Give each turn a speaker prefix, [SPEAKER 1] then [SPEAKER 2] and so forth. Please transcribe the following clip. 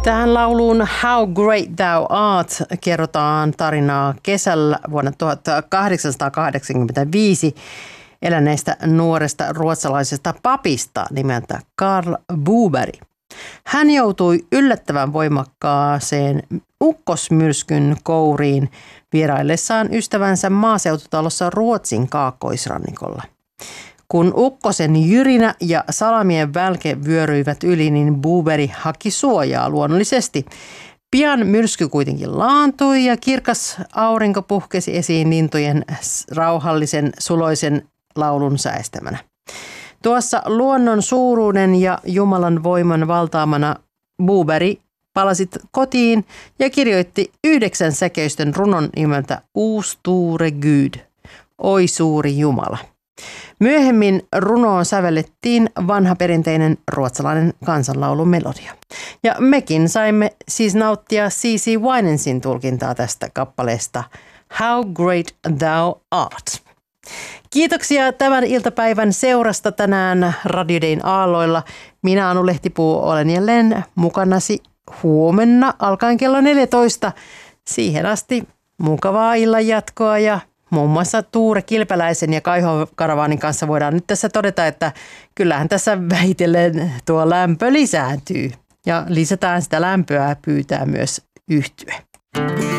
[SPEAKER 1] Tähän lauluun How Great Thou Art kerrotaan tarinaa kesällä vuonna 1885 eläneestä nuoresta ruotsalaisesta papista nimeltä Karl Boberg. Hän joutui yllättävän voimakkaaseen ukkosmyrskyn kouriin vieraillessaan ystävänsä maaseututalossa Ruotsin kaakkoisrannikolla. Kun ukkosen jyrinä ja salamien välke vyöryivät yli, niin Boberg haki suojaa luonnollisesti. Pian myrsky kuitenkin laantui ja kirkas aurinko puhkesi esiin lintujen rauhallisen suloisen laulun säestämänä. Tuossa luonnon suuruuden ja Jumalan voiman valtaamana Boberg palasi kotiin ja kirjoitti 9 säkeistön runon nimeltä O store Gud, Oi suuri Jumala. Myöhemmin runoon sävellettiin vanha perinteinen ruotsalainen kansanlaulumelodia. Ja mekin saimme siis nauttia C.C. Winansin tulkintaa tästä kappaleesta How Great Thou Art. Kiitoksia tämän iltapäivän seurasta tänään Radio Dayn aalloilla. Minä Anu Lehtipuu olen jälleen mukanasi huomenna alkaen kello 14. Siihen asti mukavaa illan jatkoa ja muun muassa Tuure Kilpeläisen ja Kaiho Karavaanin kanssa voidaan nyt tässä todeta, että kyllähän tässä vähitellen tuo lämpö lisääntyy ja lisätään sitä lämpöä pyytää myös yhtye.